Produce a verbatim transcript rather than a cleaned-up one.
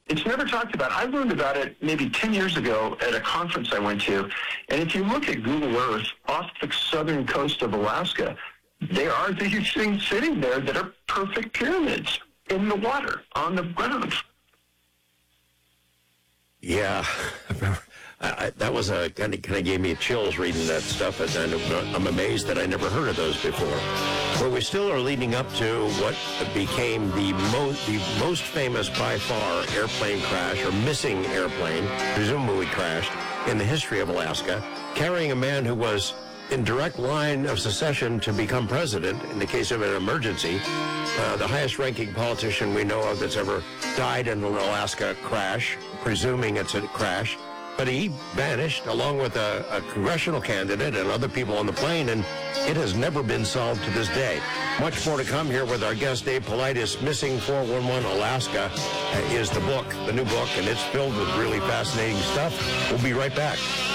It's never talked about. I learned about it maybe ten years ago at a conference I went to. And if you look at Google Earth, off the southern coast of Alaska, there are these things sitting there that are perfect pyramids in the water, on the ground. Yeah. I, I, that was a kind of kind of gave me chills reading that stuff, as I, I'm amazed that I never heard of those before. But we still are leading up to what became the most the most famous by far airplane crash or missing airplane, presumably crashed in the history of Alaska, carrying a man who was in direct line of succession to become president in the case of an emergency. Uh, the highest-ranking politician we know of that's ever died in an Alaska crash, presuming it's a crash. But he vanished along with a, a congressional candidate and other people on the plane, and it has never been solved to this day. Much more to come here with our guest, Dave Paulides. Missing four one one Alaska is the book, the new book, and it's filled with really fascinating stuff. We'll be right back.